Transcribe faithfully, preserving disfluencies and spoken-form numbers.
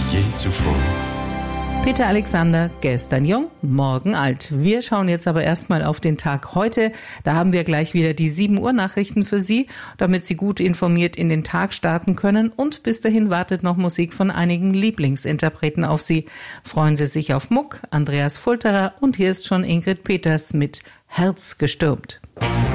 je zuvor. Peter Alexander, gestern jung, morgen alt. Wir schauen jetzt aber erstmal auf den Tag heute. Da haben wir gleich wieder die sieben Uhr Nachrichten für Sie, damit Sie gut informiert in den Tag starten können. Und bis dahin wartet noch Musik von einigen Lieblingsinterpreten auf Sie. Freuen Sie sich auf Muck, Andreas Fulterer und hier ist schon Ingrid Peters mit Herz gestürmt.